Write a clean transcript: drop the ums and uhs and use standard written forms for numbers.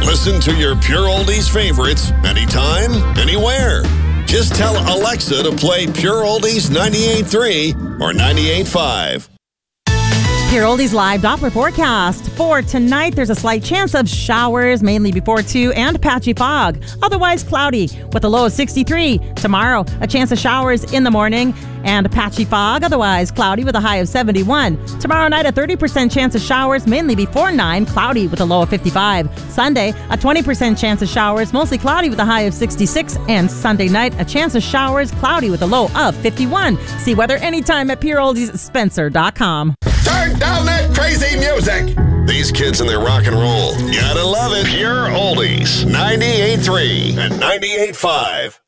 Listen to your Pure Oldies favorites anytime, anywhere. Just tell Alexa to play Pure Oldies 98.3 or 98.5. Pure Oldies live Doppler forecast. For tonight, there's a slight chance of showers, mainly before 2, and patchy fog. Otherwise cloudy, with a low of 63. Tomorrow, a chance of showers in the morning and patchy fog. Otherwise cloudy, with a high of 71. Tomorrow night, a 30% chance of showers, mainly before 9. Cloudy, with a low of 55. Sunday, a 20% chance of showers, mostly cloudy, with a high of 66. And Sunday night, a chance of showers, cloudy, with a low of 51. See weather anytime at PureOldiesSpencer.com. Turn down that crazy music! These kids and their rock and roll. Gotta love it. Pure Oldies 98.3 and 98.5.